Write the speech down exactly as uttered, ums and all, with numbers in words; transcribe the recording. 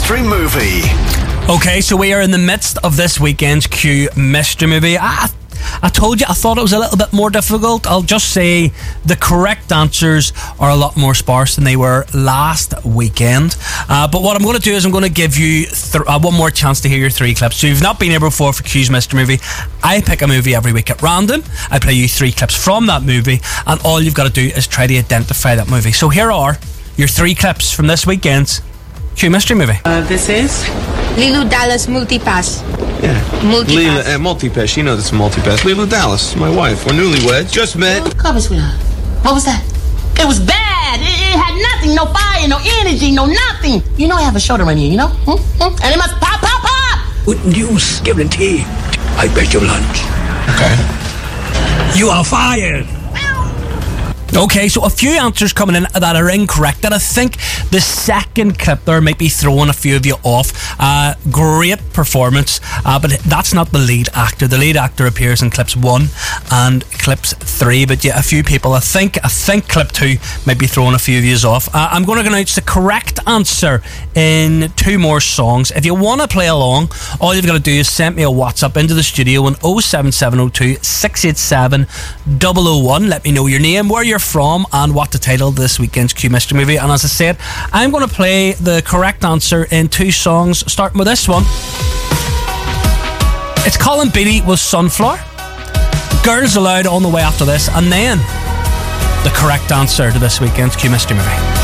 Mystery Movie. Okay, so we are in the midst of this weekend's Q Mystery Movie. I, I told you, I thought it was a little bit more difficult. I'll just say the correct answers are a lot more sparse than they were last weekend. Uh, but what I'm going to do is I'm going to give you th- uh, one more chance to hear your three clips. So if you've not been here before for Q's Mystery Movie, I pick a movie every week at random. I play you three clips from that movie, and all you've got to do is try to identify that movie. So here are your three clips from this weekend's Q Mystery Movie. Uh, this is Lilu Dallas Multipass. Yeah. Multipass. Leela, uh, multipass. She knows it's a multipass. Leela Dallas, my wife. We're newlyweds. Just met. Cover, sweetheart. What was that? It was bad. It, it had nothing. No fire, no energy, no nothing. You know I have a shoulder right here, you know? Hmm? Hmm? And it must pop, pop, pop. Good news, guaranteed. I bet you lunch. Okay. You are fired. Okay, so a few answers coming in that are incorrect, and I think the second clip there might be throwing a few of you off. Uh, great performance, uh, but that's not the lead actor. The lead actor appears in clips one and clips three, but yeah, a few people, I think I think clip two might be throwing a few of you off. Uh, I'm going to announce the correct answer in two more songs. If you want to play along, all you've got to do is send me a WhatsApp into the studio on oh seven seven oh two, six eight seven, oh oh one. Let me know your name, where you're from, and what the title of this weekend's Q Mystery Movie. And as I said, I'm going to play the correct answer in two songs, starting with this one. It's Colin Beatty with Sunflower. Girls Aloud on the way after this, and then the correct answer to this weekend's Q Mystery Movie.